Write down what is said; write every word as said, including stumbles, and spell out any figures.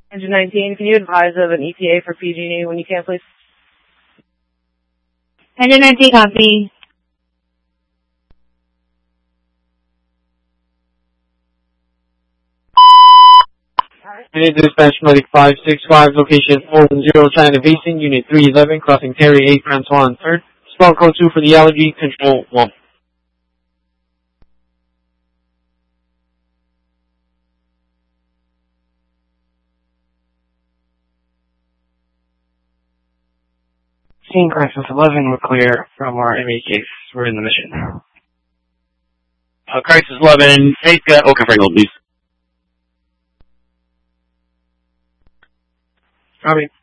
Engine nineteen, can you advise of an E T A for P G and E when you can, please? Engine nineteen, copy. Unit Dispatch Medic five six five, location four one zero, China Basin, Unit three eleven, crossing Terry eight, Francois and third. Spell code two for the allergy, control one. Scene Crisis eleven, we're clear from our M E case. We're in the mission. Uh, Crisis eleven, Faith got Oka Frangle, please. Copy.